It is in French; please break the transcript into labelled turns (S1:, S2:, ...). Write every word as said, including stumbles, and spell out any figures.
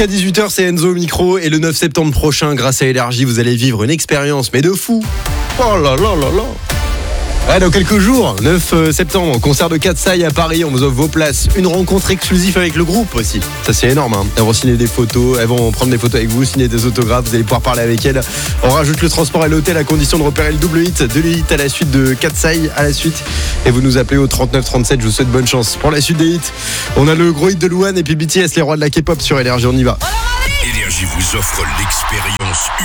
S1: Jusqu'à dix-huit heures, c'est Enzo au micro. Et le neuf septembre prochain, grâce à Énergie, vous allez vivre une expérience, mais de fou. Oh là là là là. Ouais, dans quelques jours, neuf septembre, concert de Katsai à Paris, on vous offre vos places. Une rencontre exclusive avec le groupe aussi. Ça, c'est énorme, hein. Elles vont signer des photos, elles vont prendre des photos avec vous, signer des autographes, vous allez pouvoir parler avec elles. On rajoute le transport et l'hôtel à condition de repérer le double hit, de l'hit à la suite de Katsai à la suite. Et vous nous appelez au trente-neuf trente-sept, je vous souhaite bonne chance. Pour la suite des hits, on a le gros hit de Louane et puis B T S, les rois de la K-pop sur Énergie, on y va.
S2: Énergie vous offre l'expérience